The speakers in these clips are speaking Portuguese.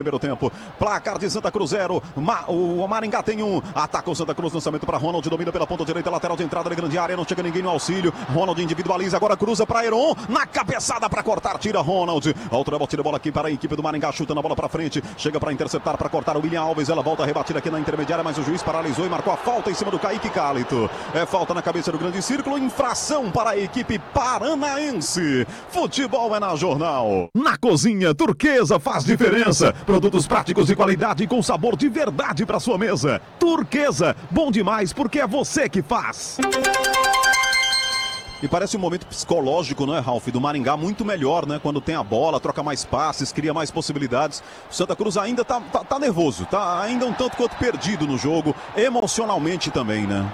Primeiro tempo, placar de Santa Cruz 0, o Maringá tem 1, ataca o Santa Cruz, lançamento para Ronald, domina pela ponta direita, lateral de entrada da grande área, não chega ninguém no auxílio, Ronald individualiza, agora cruza para Heron, na cabeçada para cortar, tira Ronald, alto rebote de bola aqui para a equipe do Maringá, chuta na bola para frente, chega para interceptar, para cortar o William Alves, ela volta a rebatir aqui na intermediária, mas o juiz paralisou e marcou a falta em cima do Kaique Cálito, é falta na cabeça do grande círculo, infração para a equipe paranaense, futebol é na Jornal, na cozinha Turquesa faz diferença, produtos práticos de qualidade com sabor de verdade para sua mesa. Turquesa, bom demais porque é você que faz. E parece um momento psicológico, não é, Ralf? Do Maringá muito melhor, né? Quando tem a bola, troca mais passes, cria mais possibilidades. O Santa Cruz ainda tá nervoso, tá ainda um tanto quanto perdido no jogo, emocionalmente também, né?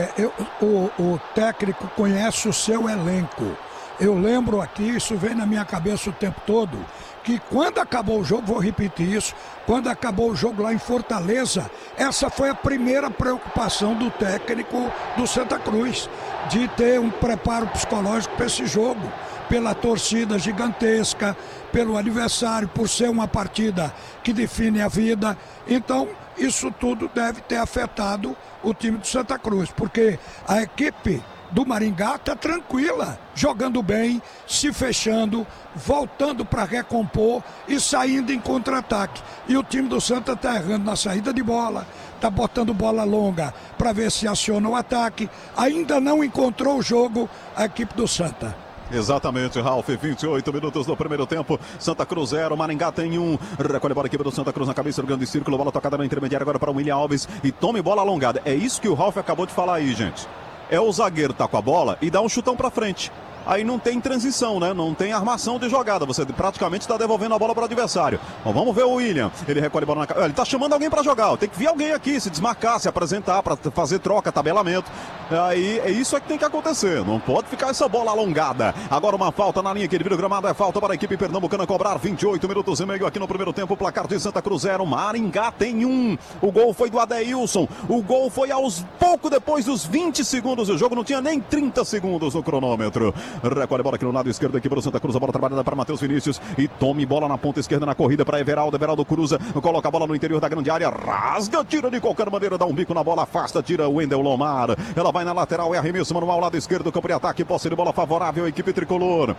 O técnico conhece o seu elenco. Eu lembro aqui, isso vem na minha cabeça o tempo todo, que quando acabou o jogo, vou repetir isso, quando acabou o jogo lá em Fortaleza, essa foi a primeira preocupação do técnico do Santa Cruz, de ter um preparo psicológico para esse jogo, pela torcida gigantesca, pelo aniversário, por ser uma partida que define a vida. Então, isso tudo deve ter afetado o time do Santa Cruz, porque a equipe do Maringá está tranquila, jogando bem, se fechando, voltando para recompor e saindo em contra-ataque. E o time do Santa está errando na saída de bola, está botando bola longa para ver se aciona o ataque. Ainda não encontrou o jogo a equipe do Santa. Exatamente, Ralf, 28 minutos do primeiro tempo, Santa Cruz 0, Maringá tem 1, recolhe a bola a equipe do Santa Cruz na cabeça do grande círculo, bola tocada na intermediária agora para o William Alves e tome bola alongada. É isso que o Ralf acabou de falar aí, gente. É o zagueiro tá com a bola e dá um chutão pra frente. Aí não tem transição, né? Não tem armação de jogada. Você praticamente está devolvendo a bola para o adversário. Bom, vamos ver o William. Ele recolhe a bola na... Ele tá chamando alguém para jogar. Tem que vir alguém aqui, se desmarcar, se apresentar, para fazer troca, tabelamento. Aí é isso que tem que acontecer. Não pode ficar essa bola alongada. Agora uma falta na linha que divide o gramado. É falta para a equipe pernambucana cobrar. 28 minutos e meio aqui no primeiro tempo. Placar de Santa Cruz 0. Maringá tem 1. O gol foi do Adeilson. O gol foi aos pouco depois dos 20 segundos do jogo. Não tinha nem 30 segundos no cronômetro. Recolhe a bola aqui no lado esquerdo, aqui para o Santa Cruz, a bola trabalhada para Matheus Vinícius e tome bola na ponta esquerda na corrida para Everaldo cruza, coloca a bola no interior da grande área, rasga, tira de qualquer maneira, dá um bico na bola, afasta, tira o Wendel Lomar, ela vai na lateral, é arremesso manual, lado esquerdo, campo de ataque, posse de bola favorável à equipe tricolor.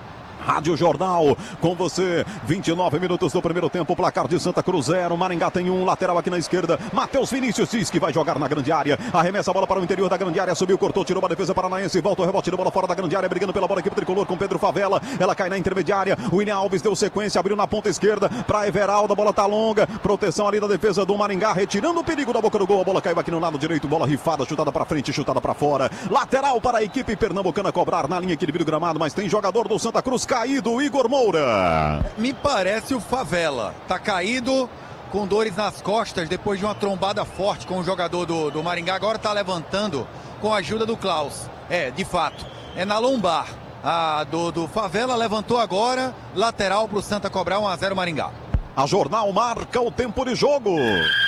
Rádio Jornal, com você, 29 minutos do primeiro tempo, placar de Santa Cruz 0, Maringá tem 1, lateral aqui na esquerda, Matheus Vinícius diz que vai jogar na grande área, arremessa a bola para o interior da grande área, subiu, cortou, tirou a defesa paranaense, volta o rebote de bola fora da grande área, brigando pela bola equipe tricolor com Pedro Favela, ela cai na intermediária, o William Alves deu sequência, abriu na ponta esquerda, para Everaldo, a bola tá longa, proteção ali da defesa do Maringá, retirando o perigo da boca do gol, a bola caiu aqui no lado direito, bola rifada, chutada para frente, chutada para fora, lateral para a equipe pernambucana cobrar na linha que divide o gramado, mas tem jogador do Santa Cruz caído, Igor Moura. Me parece o Favela. Tá caído com dores nas costas depois de uma trombada forte com o jogador do Maringá. Agora tá levantando com a ajuda do Klaus. De fato, é na lombar. A do Favela levantou agora. Lateral pro Santa cobrar 1-0 Maringá. A Jornal marca o tempo de jogo.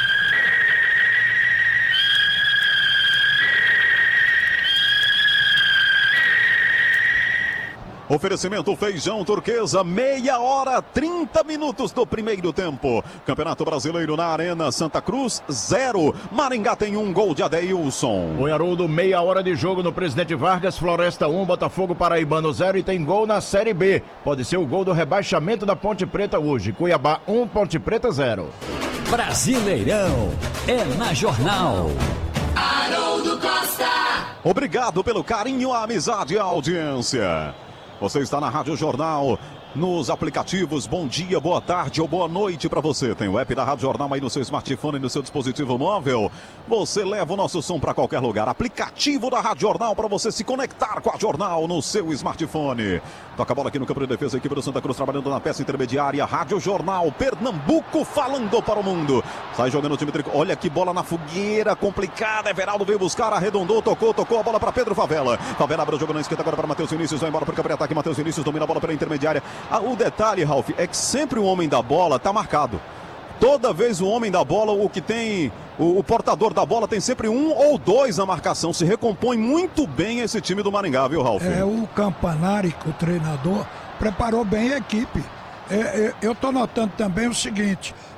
Oferecimento Feijão Turquesa, 1h30 do primeiro tempo. Campeonato Brasileiro na Arena, Santa Cruz 0. Maringá tem 1, gol de Adeilson. O Haroldo, meia hora de jogo no Presidente Vargas, Floresta 1, Botafogo Paraibano 0 e tem gol na Série B. Pode ser o gol do rebaixamento da Ponte Preta hoje. Cuiabá 1, Ponte Preta 0. Brasileirão é na Jornal. Haroldo Costa. Obrigado pelo carinho, a amizade e a audiência. Você está na Rádio Jornal, nos aplicativos. Bom dia, boa tarde ou boa noite para você. Tem o app da Rádio Jornal aí no seu smartphone e no seu dispositivo móvel. Você leva o nosso som para qualquer lugar. Aplicativo da Rádio Jornal para você se conectar com a Jornal no seu smartphone. Toca a bola aqui no campo de defesa, a equipe do Santa Cruz trabalhando na peça intermediária. Rádio Jornal, Pernambuco falando para o mundo. Sai jogando o time tricolor. Olha que bola na fogueira, complicada. Everaldo veio buscar, arredondou, tocou a bola para Pedro Favela. Favela abre o jogo na esquerda agora para Matheus Vinícius. Vai embora para o campo de ataque. Matheus Vinícius domina a bola pela intermediária. O detalhe, Ralf, é que sempre o homem da bola está marcado. Toda vez o homem da bola, o que tem, o portador da bola tem sempre 1 ou 2 na marcação. Se recompõe muito bem esse time do Maringá, viu, Ralf? O Campanari, o treinador, preparou bem a equipe. eu estou notando também o seguinte: